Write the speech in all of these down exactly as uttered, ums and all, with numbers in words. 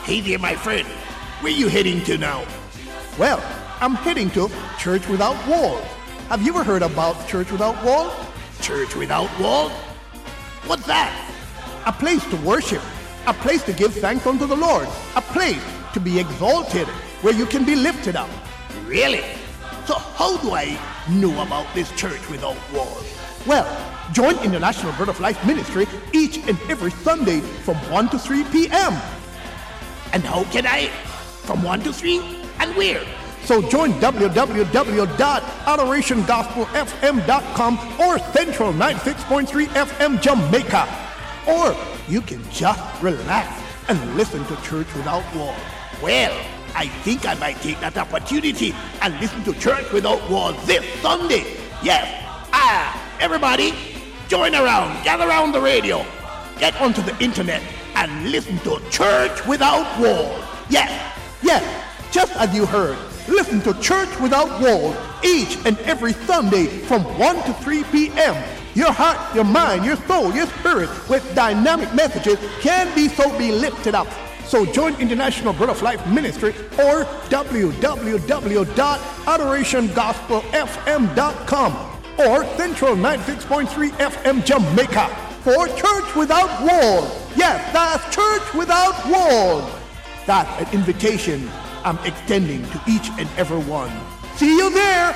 Hey there, my friend. Where you heading to now? Well, I'm heading to Church Without Walls. Have you ever heard about Church Without Walls? Church Without Walls? What's that? A place to worship, a place to give thanks unto the Lord, a place to be exalted, where you can be lifted up. Really? So how do I know about this Church Without Walls? Well, join International Bread of Life Ministry each and every Sunday from one to three p.m. And how can I? From one to three? And where? So join w w w dot adoration gospel f m dot com or Central ninety-six point three F M Jamaica. Or you can just relax and listen to Church Without Walls. Well, I think I might take that opportunity and listen to Church Without Walls this Sunday. Yes. Ah, everybody, join around, gather around the radio, get onto the internet and listen to Church Without Walls. Yes. Yes, just as you heard. Listen to Church Without Walls each and every Sunday from one to three p.m. Your heart, your mind, your soul, your spirit with dynamic messages can be so be lifted up. So join International Bread of Life Ministry or w w w dot adoration gospel f m dot com or Central ninety-six point three F M Jamaica for Church Without Walls. Yes, that's Church Without Walls. That's an invitation I'm extending to each and every one. See you there.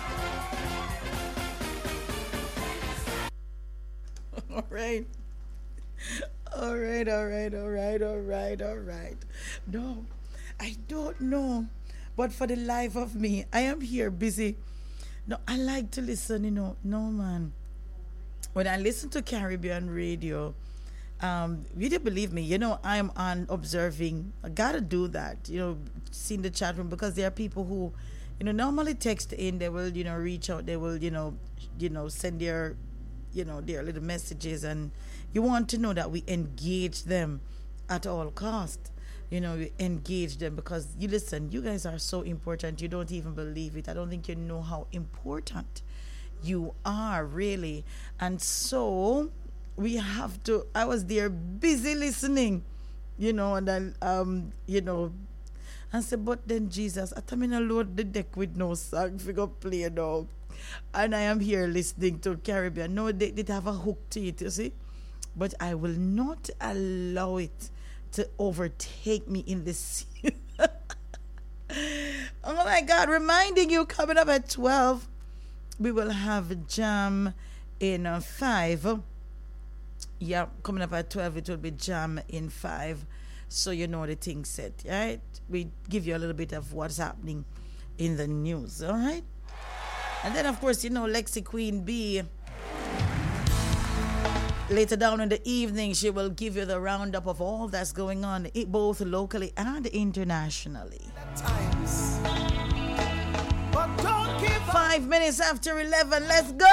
All right. All right, all right, all right, all right, all right. No, I don't know. But for the life of me, I am here busy. No, I like to listen, you know. No, man. When I listen to Caribbean radio, Um, you didn't believe me, you know, I'm on observing. I gotta do that, you know, seeing the chat room, because there are people who, you know, normally text in, they will, you know, reach out, they will, you know, you know, send their, you know, their little messages, and you want to know that we engage them at all cost. You know, we engage them because you listen, you guys are so important, you don't even believe it. I don't think you know how important you are, really. And so we have to, I was there busy listening, you know, and then, um, you know, and said, but then Jesus, I tell me to load the deck with no song, figure play now. And I am here listening to Caribbean. No, they did have a hook to it, you see. But I will not allow it to overtake me in this. Oh my God, reminding you, coming up at twelve, we will have a jam in uh, five. Yeah, coming up at twelve, it will be jam in five. So you know the thing set, right? We give you a little bit of what's happening in the news, all right? And then, of course, you know, Lexi Queen B, later down in the evening, she will give you the roundup of all that's going on, both locally and internationally. Five minutes after eleven, let's go!